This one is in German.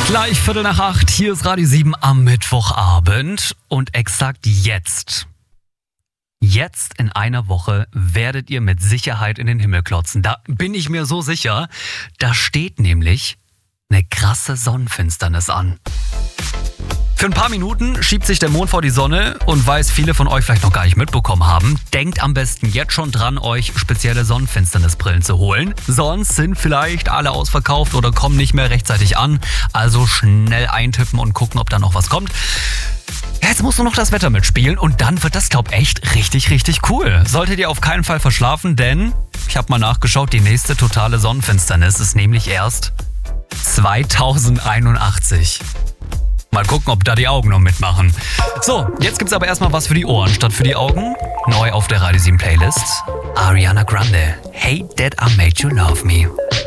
Gleich 7:15, hier ist Radio 7 am Mittwochabend und exakt jetzt in einer Woche werdet ihr mit Sicherheit in den Himmel klotzen. Da bin ich mir so sicher. Da steht nämlich eine krasse Sonnenfinsternis an. Für ein paar Minuten schiebt sich der Mond vor die Sonne und weil es viele von euch vielleicht noch gar nicht mitbekommen haben, denkt am besten jetzt schon dran, euch spezielle Sonnenfinsternisbrillen zu holen. Sonst sind vielleicht alle ausverkauft oder kommen nicht mehr rechtzeitig an. Also schnell eintippen und gucken, ob da noch was kommt. Jetzt muss nur noch das Wetter mitspielen und dann wird das, glaub echt richtig, richtig cool. Solltet ihr auf keinen Fall verschlafen, denn ich habe mal nachgeschaut, die nächste totale Sonnenfinsternis ist nämlich erst 2081. Mal gucken, ob da die Augen noch mitmachen. So, jetzt gibt's aber erstmal was für die Ohren statt für die Augen. Neu auf der Radio 7 Playlist. Ariana Grande. Hey, Dad, I made you love me.